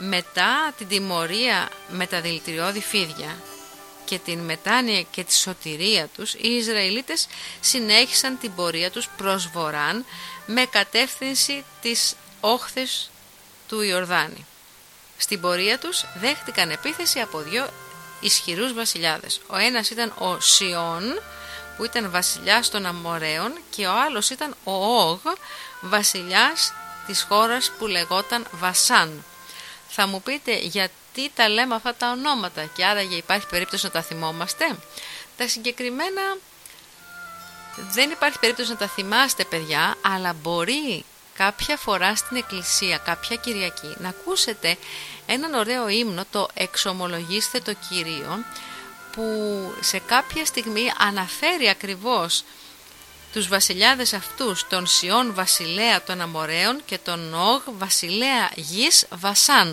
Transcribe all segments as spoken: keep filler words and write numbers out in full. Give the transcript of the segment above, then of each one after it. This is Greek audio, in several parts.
Μετά την τιμωρία με τα δηλητηριώδη φίδια και την μετάνοια και τη σωτηρία τους, οι Ισραηλίτες συνέχισαν την πορεία τους προς βορράν με κατεύθυνση τις όχθες του Ιορδάνη. Στην πορεία τους δέχτηκαν επίθεση από δύο ισχυρούς βασιλιάδες. Ο ένας ήταν ο Σιών, που ήταν βασιλιάς των Αμοραίων, και ο άλλος ήταν ο Όγ, βασιλιάς της χώρας που λεγόταν Βασάν. Θα μου πείτε γιατί τα λέμε αυτά τα ονόματα και άραγε υπάρχει περίπτωση να τα θυμόμαστε? Τα συγκεκριμένα δεν υπάρχει περίπτωση να τα θυμάστε, παιδιά, αλλά μπορεί κάποια φορά στην εκκλησία, κάποια Κυριακή, να ακούσετε έναν ωραίο ύμνο, το «Εξομολογήστε το Κύριο», που σε κάποια στιγμή αναφέρει ακριβώς τους βασιλιάδες αυτούς, τον Σιών βασιλέα των Αμοραίων και τον Όγ βασιλέα γης Βασάν,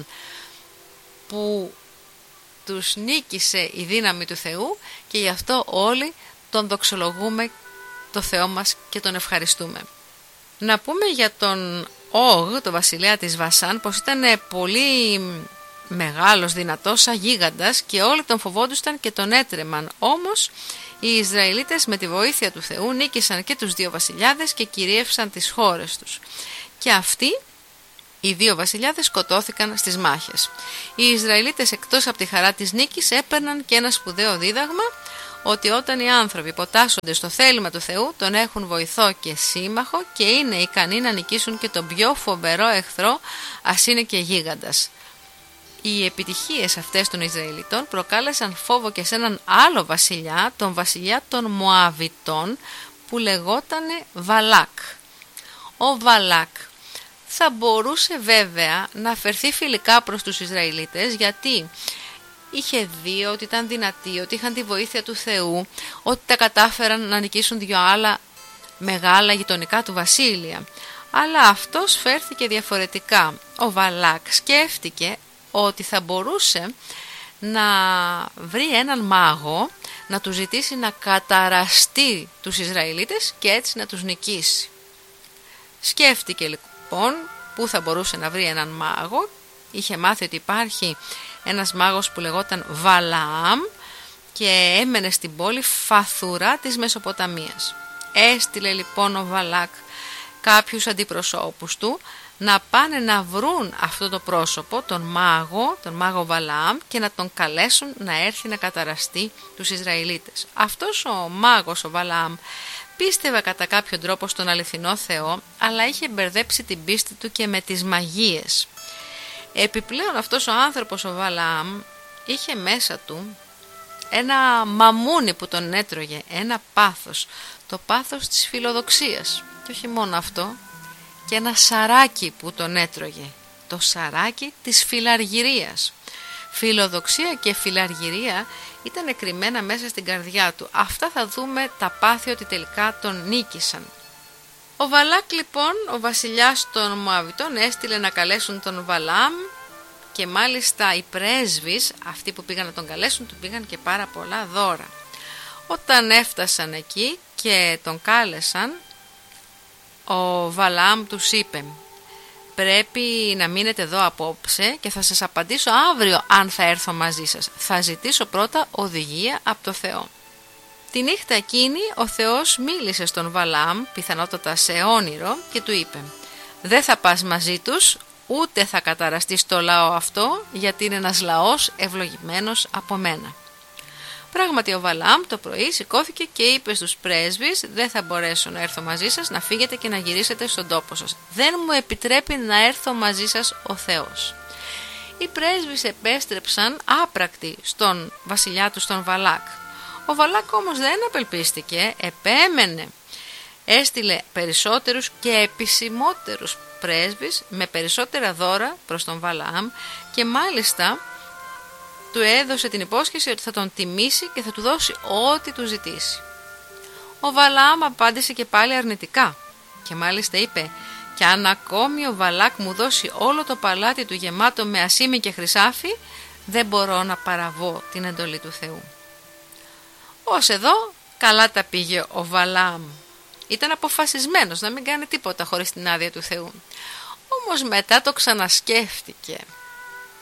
που τους νίκησε η δύναμη του Θεού, και γι' αυτό όλοι τον δοξολογούμε το Θεό μας και τον ευχαριστούμε. Να πούμε για τον Όγ, το βασιλέα της Βασάν, πως ήταν πολύ μεγάλος, δυνατός, σαν γίγαντας, και όλοι τον φοβόντουσαν και τον έτρεμαν. Όμως οι Ισραηλίτες με τη βοήθεια του Θεού νίκησαν και τους δύο βασιλιάδες και κυρίευσαν τις χώρες τους. Και αυτοί οι δύο βασιλιάδες σκοτώθηκαν στις μάχες. Οι Ισραηλίτες, εκτός από τη χαρά της νίκης, έπαιρναν και ένα σπουδαίο δίδαγμα, ότι όταν οι άνθρωποι υποτάσσονται στο θέλημα του Θεού, τον έχουν βοηθό και σύμμαχο και είναι ικανοί να νικήσουν και τον πιο φοβερό εχθρό, ας είναι και γίγαντας. Οι επιτυχίες αυτές των Ισραηλιτών προκάλεσαν φόβο και σε έναν άλλο βασιλιά, τον βασιλιά των Μωαβιτών, που λεγότανε Βαλάκ. Ο Βαλάκ θα μπορούσε βέβαια να φερθεί φιλικά προς τους Ισραηλίτες, γιατί είχε δει ότι ήταν δυνατοί, ότι είχαν τη βοήθεια του Θεού, ότι τα κατάφεραν να νικήσουν δυο άλλα μεγάλα γειτονικά του βασίλεια. Αλλά αυτός φέρθηκε διαφορετικά. Ο Βαλάκ σκέφτηκε ότι θα μπορούσε να βρει έναν μάγο, να του ζητήσει να καταραστεί τους Ισραηλίτες και έτσι να τους νικήσει. Σκέφτηκε λοιπόν που θα μπορούσε να βρει έναν μάγο. Είχε μάθει ότι υπάρχει ένας μάγος που λεγόταν Βαλαάμ και έμενε στην πόλη Φαθουρά της Μεσοποταμίας. Έστειλε λοιπόν ο Βαλάκ κάποιους αντιπροσώπους του να πάνε να βρουν αυτό το πρόσωπο, τον μάγο, τον μάγο Βαλαάμ, και να τον καλέσουν να έρθει να καταραστεί τους Ισραηλίτες. Αυτός ο μάγος, ο Βαλαάμ, πίστευε κατά κάποιο τρόπο στον αληθινό Θεό, αλλά είχε μπερδέψει την πίστη του και με τις μαγείες. Επιπλέον αυτός ο άνθρωπος, ο Βαλαάμ, είχε μέσα του ένα μαμούνι που τον έτρωγε, ένα πάθος, το πάθος της φιλοδοξίας. Και όχι μόνο αυτό, και ένα σαράκι που τον έτρωγε, το σαράκι της φιλαργυρίας. Φιλοδοξία και φιλαργυρία ήταν κρυμμένα μέσα στην καρδιά του. Αυτά θα δούμε τα πάθη ότι τελικά τον νίκησαν. Ο Βαλάκ λοιπόν, ο βασιλιάς των Μωαβιτών, έστειλε να καλέσουν τον Βαλαάμ, και μάλιστα οι πρέσβεις, αυτοί που πήγαν να τον καλέσουν, του πήγαν και πάρα πολλά δώρα. Όταν έφτασαν εκεί και τον κάλεσαν, ο Βαλαάμ τους είπε: πρέπει να μείνετε εδώ απόψε και θα σας απαντήσω αύριο αν θα έρθω μαζί σας. Θα ζητήσω πρώτα οδηγία από το Θεό. Τη νύχτα εκείνη ο Θεός μίλησε στον Βαλαάμ, πιθανότατα σε όνειρο, και του είπε: δεν θα πας μαζί τους, ούτε θα καταραστείς το λαό αυτό, γιατί είναι ένας λαός ευλογημένος από μένα. Πράγματι ο Βαλαάμ το πρωί σηκώθηκε και είπε στους πρέσβεις: δεν θα μπορέσω να έρθω μαζί σας, να φύγετε και να γυρίσετε στον τόπο σας. Δεν μου επιτρέπει να έρθω μαζί σας ο Θεός. Οι πρέσβεις επέστρεψαν άπρακτοι στον βασιλιά του, τον Βαλάκ. Ο Βαλάκ όμως δεν απελπίστηκε, επέμενε. Έστειλε περισσότερους και επισημότερους πρέσβεις με περισσότερα δώρα προς τον Βαλαάμ, και μάλιστα του έδωσε την υπόσχεση ότι θα τον τιμήσει και θα του δώσει ό,τι του ζητήσει. Ο Βαλαάμ απάντησε και πάλι αρνητικά και μάλιστα είπε: «Και αν ακόμη ο Βαλάκ μου δώσει όλο το παλάτι του γεμάτο με ασίμι και χρυσάφι, δεν μπορώ να παραβώ την εντολή του Θεού». Ως εδώ καλά τα πήγε ο Βαλαάμ. Ήταν αποφασισμένος να μην κάνει τίποτα χωρίς την άδεια του Θεού. Όμως μετά το ξανασκέφτηκε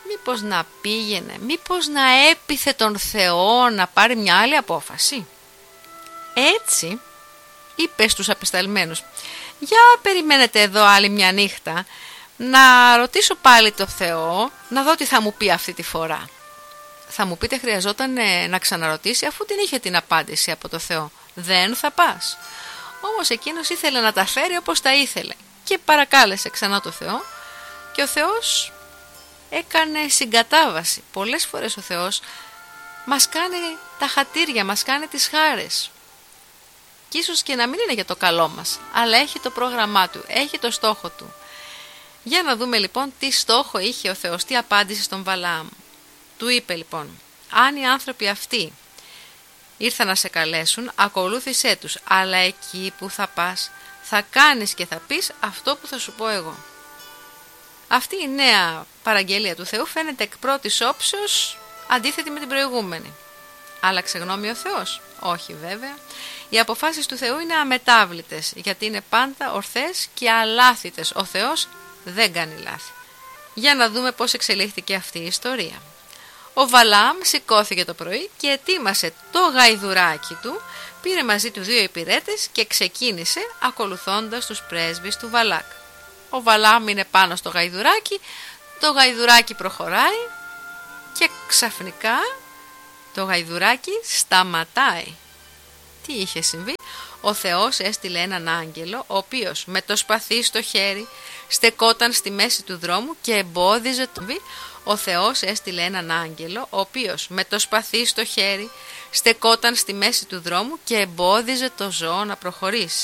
Μήπως να πήγαινε, μήπως να έπιθε τον Θεό να πάρει μια άλλη απόφαση. Έτσι είπε στους απεσταλμένους: για περιμένετε εδώ άλλη μια νύχτα, να ρωτήσω πάλι το Θεό, να δω τι θα μου πει αυτή τη φορά. Θα μου πείτε χρειαζόταν να ξαναρωτήσει, αφού την είχε την απάντηση από το Θεό. Δεν θα πας. Όμως εκείνος ήθελε να τα φέρει όπως τα ήθελε και παρακάλεσε ξανά το Θεό, και ο Θεός έκανε συγκατάβαση. Πολλές φορές ο Θεός μας κάνει τα χατήρια, μας κάνει τις χάρες. Και ίσως και να μην είναι για το καλό μας, αλλά έχει το πρόγραμμά του, έχει το στόχο του. Για να δούμε λοιπόν τι στόχο είχε ο Θεός, τι απάντησε στον Βαλαάμ. Του είπε λοιπόν: αν οι άνθρωποι αυτοί ήρθαν να σε καλέσουν, ακολούθησέ τους, αλλά εκεί που θα πας θα κάνεις και θα πεις αυτό που θα σου πω εγώ. Αυτή η νέα παραγγελία του Θεού φαίνεται εκ πρώτης όψεως αντίθετη με την προηγούμενη. Άλλαξε γνώμη ο Θεός? Όχι βέβαια. Οι αποφάσεις του Θεού είναι αμετάβλητες, γιατί είναι πάντα ορθές και αλάθητες. Ο Θεός δεν κάνει λάθη. Για να δούμε πώς εξελίχθηκε αυτή η ιστορία. Ο Βαλαάμ σηκώθηκε το πρωί και ετοίμασε το γαϊδουράκι του, πήρε μαζί του δύο υπηρέτες και ξεκίνησε ακολουθώντας τους πρέσβεις του Βαλάκ. Ο Βαλαάμ είναι πάνω στο γαϊδουράκι, το γαϊδουράκι προχωράει και ξαφνικά το γαϊδουράκι σταματάει. Τι είχε συμβεί? Ο Θεός έστειλε έναν άγγελο, ο οποίος με το σπαθί στο χέρι στεκόταν στη μέση του δρόμου και εμπόδιζε το βι. Ο Θεός έστειλε έναν άγγελο, ο οποίος με το σπαθί στο χέρι στεκόταν στη μέση του δρόμου και εμπόδιζε το ζώο να προχωρήσει.